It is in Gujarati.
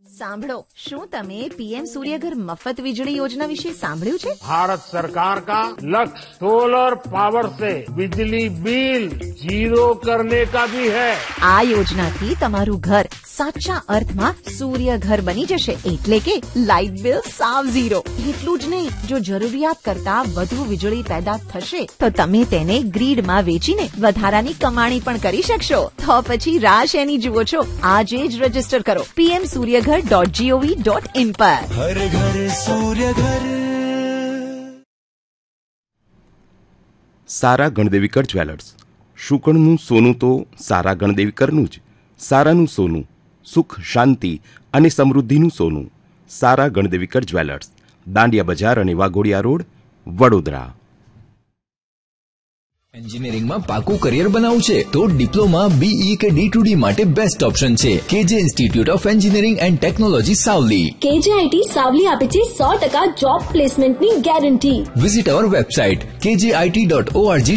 સાંભળો, શું તમે પીએમ સૂર્યઘર મફત વીજળી યોજના વિશે સાંભળ્યું છે? भारत सरकार का लक्ष्य सोलर पावर से बिजली बिल जीरो करने का भी है। આ યોજનાથી તમારું ઘર સાચા અર્થમાં સૂર્યઘર બની જશે, એટલે કે લાઇટ બિલ સાવ ઝીરો। એટલું જ નહીં, જો જરૂરિયાત કરતા વધુ વીજળી પેદા થશે તો તમે તેને ગ્રીડમાં વેચીને વધારાની કમાણી પણ કરી શકશો। તો પછી રાહ શેની જુઓ છો? આજે જ રજીસ્ટર કરો pmsuryaghar.gov.in પર। हर घर सूर्य घर। સારા ગણદેવીકર જ્વેલર્સ। શુકણનું સોનું તો સારા ગણદેવીકરનું જ। સારાનું સોનું, સુખ શાંતિ અને સમૃદ્ધિનું સોનું। સારા ગણદેવીકર જ્વેલર્સ, દાંડિયા બજાર અને વાઘોડિયા રોડ, વડોદરા। એન્જિનિયરિંગમાં પાકું કરિયર બનાવવું છે તો ડિપ્લોમા, બીઈ કે D2D માટે બેસ્ટ ઓપ્શન છે કેજે institute of engineering and technology Savli. KJIT Savli આપે છે 100% જોબ પ્લેસમેન્ટની ગેરંટી। વિઝિટ અવર વેબસાઇટ kjit.org